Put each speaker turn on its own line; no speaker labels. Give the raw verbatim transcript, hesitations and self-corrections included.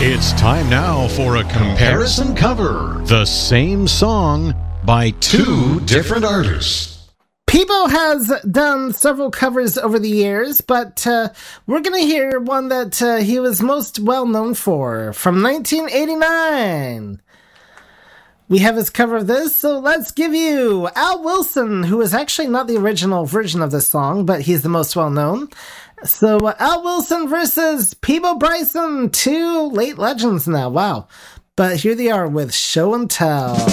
It's time now for a comparison cover. The same song by two different artists.
Peabo has done several covers over the years, but uh, we're going to hear one that uh, he was most well known for, from nineteen eighty-nine. We have his cover of this, so let's give you Al Wilson, who is actually not the original version of this song, but he's the most well known. So uh, Al Wilson versus Peabo Bryson, two late legends now, wow. But here they are with Show and Tell.